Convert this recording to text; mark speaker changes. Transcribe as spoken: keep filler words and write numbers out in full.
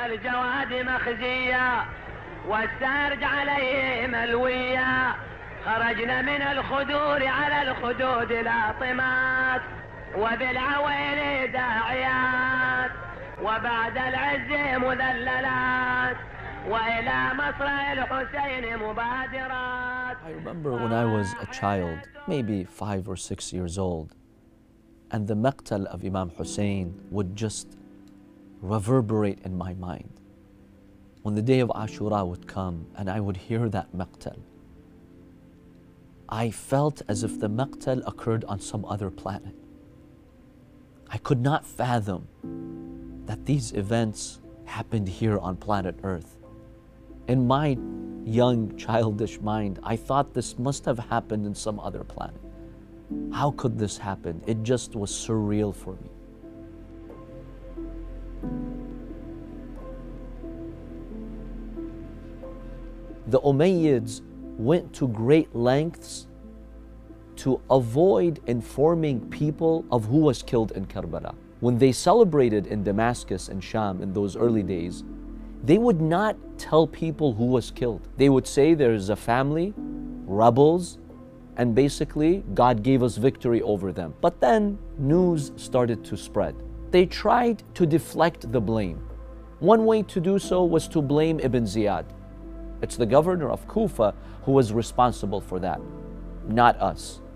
Speaker 1: والجواد مخزية والسارج عليه ملوية خرجنا من الخدور على الخدود لاطمات وبالعويل داعيات وبعد العز مذللات وإلى مصرع الحسين مبادرات.
Speaker 2: I remember when I was a child, maybe five or six years old, and the maqtal of Imam Hussein would just reverberate in my mind. When the day of Ashura would come and I would hear that maqtal, I felt as if the maqtal occurred on some other planet. I could not fathom that these events happened here on planet Earth. In my young, childish mind, I thought this must have happened in some other planet. How could this happen? It just was surreal for me. The Umayyads went to great lengths to avoid informing people of who was killed in Karbala. When they celebrated in Damascus and Sham in those early days, they would not tell people who was killed. They would say there's a family, rebels, and basically God gave us victory over them. But then news started to spread. They tried to deflect the blame. One way to do so was to blame Ibn Ziyad. It's the governor of Kufa who was responsible for that, not us.